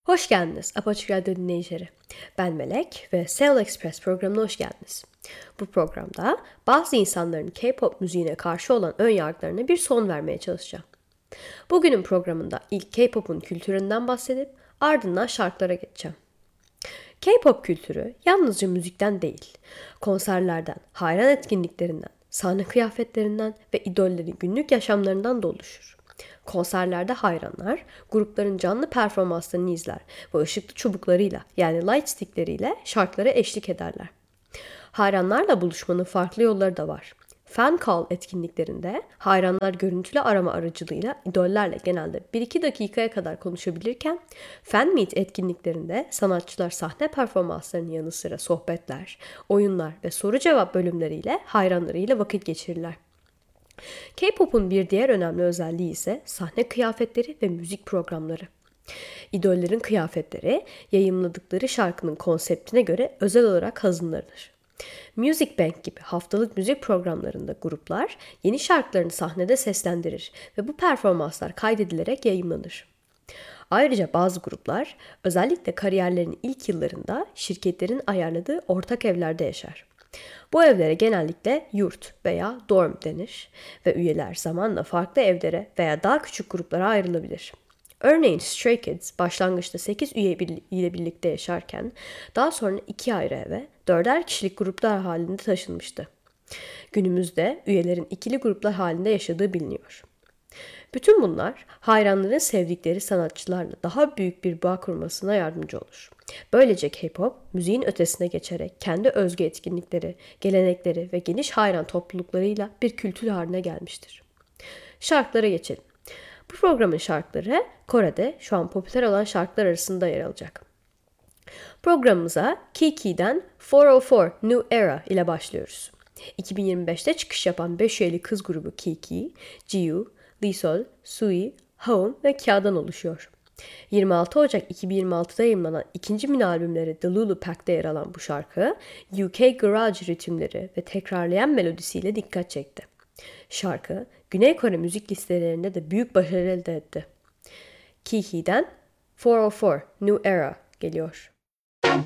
Hoş geldiniz Apaçık Radyo dinleyicileri. Ben Melek ve Seoul Express programına hoş geldiniz. Bu programda bazı insanların K-pop müziğine karşı olan ön yargılarına bir son vermeye çalışacağım. Bugünün programında ilk K-pop'un kültüründen bahsedip ardından şarkılara geçeceğim. K-pop kültürü yalnızca müzikten değil, konserlerden, hayran etkinliklerinden, sahne kıyafetlerinden ve idollerin günlük yaşamlarından da oluşur. Konserlerde hayranlar grupların canlı performanslarını izler ve ışıklı çubuklarıyla yani light stickleriyle şarkılara eşlik ederler. Hayranlarla buluşmanın farklı yolları da var. Fan call etkinliklerinde hayranlar görüntülü arama aracılığıyla idollerle genelde 1-2 dakikaya kadar konuşabilirken fan meet etkinliklerinde sanatçılar sahne performanslarının yanı sıra sohbetler, oyunlar ve soru cevap bölümleriyle hayranlarıyla vakit geçirirler. K-pop'un bir diğer önemli özelliği ise sahne kıyafetleri ve müzik programları. İdollerin kıyafetleri yayımladıkları şarkının konseptine göre özel olarak hazırlanır. Music Bank gibi haftalık müzik programlarında gruplar yeni şarkılarını sahnede seslendirir ve bu performanslar kaydedilerek yayımlanır. Ayrıca bazı gruplar özellikle kariyerlerinin ilk yıllarında şirketlerin ayarladığı ortak evlerde yaşar. Bu evlere genellikle yurt veya dorm denir ve üyeler zamanla farklı evlere veya daha küçük gruplara ayrılabilir. Örneğin Stray Kids başlangıçta 8 üye ile birlikte yaşarken daha sonra 2 ayrı eve 4'er kişilik gruplar halinde taşınmıştı. Günümüzde üyelerin ikili gruplar halinde yaşadığı biliniyor. Bütün bunlar hayranların sevdikleri sanatçılarla daha büyük bir bağ kurmasına yardımcı olur. Böylece K-pop müziğin ötesine geçerek kendi özgü etkinlikleri, gelenekleri ve geniş hayran topluluklarıyla bir kültür haline gelmiştir. Şarkılara geçelim. Bu programın şarkıları Kore'de şu an popüler olan şarkılar arasında yer alacak. Programımıza Kiki'den 404 New Era ile başlıyoruz. 2025'te çıkış yapan 5 üyeli kız grubu Kiki, Jiu, Lisol, Sui, Home ve Ka'dan oluşuyor. 26 Ocak 2026'da yayımlanan ikinci mini albümleri The Lulu Pack'te yer alan bu şarkı, UK Garage ritimleri ve tekrarlayan melodisiyle dikkat çekti. Şarkı, Güney Kore müzik listelerinde de büyük başarı elde etti. Kiki'den 404 New Era geliyor.